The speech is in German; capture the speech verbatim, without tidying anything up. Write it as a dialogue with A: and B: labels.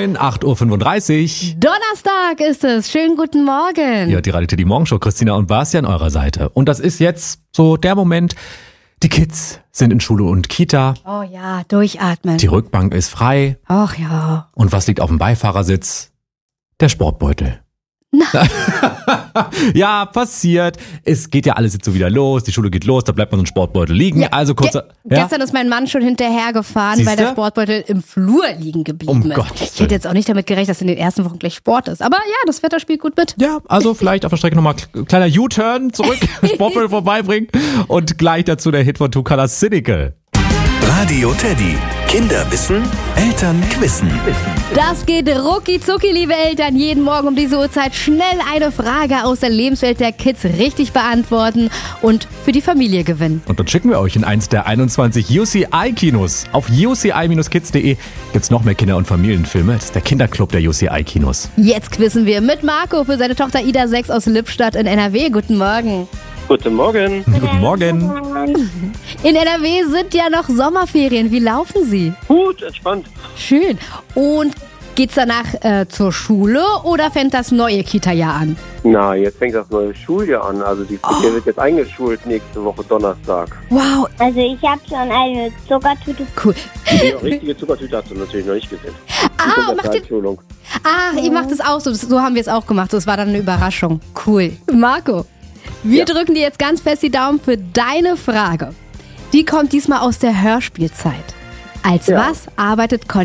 A: neun, acht Uhr fünfunddreißig.
B: Donnerstag ist es. Schönen guten Morgen.
A: Ja, die Radio die Morgenshow, Christina und Basti an eurer Seite. Und das ist jetzt so der Moment, die Kids sind in Schule und Kita.
B: Oh ja, durchatmen.
A: Die Rückbank ist frei.
B: Ach ja.
A: Und was liegt auf dem Beifahrersitz? Der Sportbeutel.
B: Na.
A: Ja, passiert. Es geht ja alles jetzt so wieder los. Die Schule geht los, da bleibt man so ein Sportbeutel liegen.
B: Ja,
A: also kurz.
B: Ge-
A: ja?
B: Gestern ist mein Mann schon hinterhergefahren,
A: Siehste?
B: weil der Sportbeutel im Flur liegen geblieben
A: Um
B: ist.
A: Gottes
B: Ich
A: Willen.
B: hätte jetzt auch nicht damit gerechnet, dass in den ersten Wochen gleich Sport ist. Aber ja, das Wetter spielt gut mit.
A: Ja, also vielleicht auf der Strecke nochmal kleiner U-Turn zurück, Sportbeutel vorbeibringen und gleich dazu der Hit von Two Colors Cynical.
C: Radio Teddy. Kinder wissen, Eltern quissen.
B: Das geht rucki zucki, liebe Eltern. Jeden Morgen um diese Uhrzeit schnell eine Frage aus der Lebenswelt der Kids richtig beantworten und für die Familie gewinnen.
A: Und dann schicken wir euch in eins der einundzwanzig U C I-Kinos. Auf u c i Bindestrich kids punkt de gibt's noch mehr Kinder- und Familienfilme. Das ist der Kinderclub der U C I-Kinos.
B: Jetzt quissen wir mit Marco für seine Tochter Ida sechs aus Lippstadt in N R W. Guten Morgen.
D: Guten Morgen.
A: Guten Morgen.
B: In N R W sind ja noch Sommerferien. Wie laufen sie?
D: Gut, entspannt.
B: Schön. Und geht's danach äh, zur Schule oder fängt das neue Kita-Jahr an?
D: Na, jetzt fängt das neue Schuljahr an. Also die Kita wird jetzt eingeschult nächste Woche Donnerstag.
B: Wow,
E: Also ich habe schon eine Zuckertüte.
B: cool.
D: Die richtige Zuckertüte hast du natürlich noch nicht gesehen.
B: Ah,
D: Die
B: macht ihr,
D: Einschulung.
B: ah, ihr macht es auch so. So haben wir es auch gemacht. Das war dann eine Überraschung. Cool. Marco, wir
D: Ja.
B: drücken dir jetzt ganz fest die Daumen für deine Frage. Die kommt diesmal aus der Hörspielzeit. Als
D: Ja.
B: was arbeitet Con